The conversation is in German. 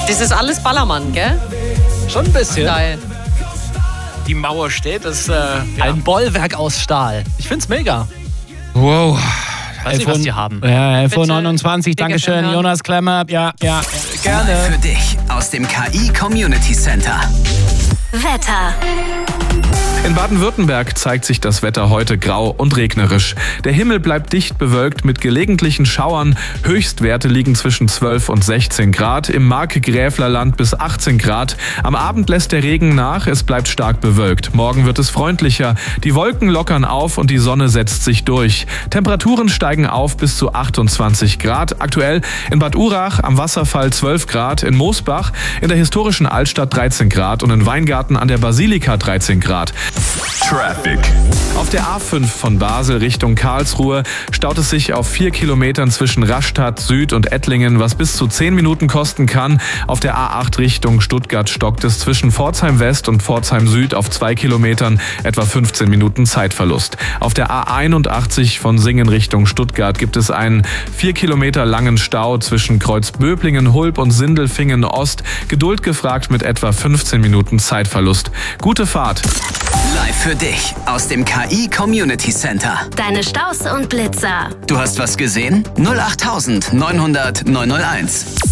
Das ist alles Ballermann, gell? Schon ein bisschen. Geil. Die Mauer steht, das Ein Bollwerk aus Stahl. Ich find's mega. Wow. Weiß nicht, was die haben. Ja, 11.29 Uhr, Bitte. Dankeschön, Bitte. Jonas Klemmer. Ja, Live gerne. für dich aus dem KI Community Center. Wetter. In Baden-Württemberg zeigt sich das Wetter heute grau und regnerisch. Der Himmel bleibt dicht bewölkt mit gelegentlichen Schauern. Höchstwerte liegen zwischen 12 und 16 Grad. Im Markgräflerland bis 18 Grad. Am Abend lässt der Regen nach, es bleibt stark bewölkt. Morgen wird es freundlicher. Die Wolken lockern auf und die Sonne setzt sich durch. Temperaturen steigen auf bis zu 28 Grad. Aktuell in Bad Urach am Wasserfall 12 Grad, in Moosbach, in der historischen Altstadt 13 Grad und in Weingarten an der Basilika 13 Grad. Traffic. Auf der A5 von Basel Richtung Karlsruhe staut es sich auf 4 Kilometern zwischen Rastatt Süd und Ettlingen, was bis zu 10 Minuten kosten kann. Auf der A8 Richtung Stuttgart stockt es zwischen Pforzheim West und Pforzheim Süd auf 2 Kilometern, etwa 15 Minuten Zeitverlust. Auf der A81 von Singen Richtung Stuttgart gibt es einen 4 Kilometer langen Stau zwischen Kreuzböblingen, Hulb und Sindelfingen Ost. Geduld gefragt mit etwa 15 Minuten Zeitverlust. Gute Fahrt. Live für dich aus dem KI Community Center. Deine Staus und Blitzer. Du hast was gesehen? 08900 901.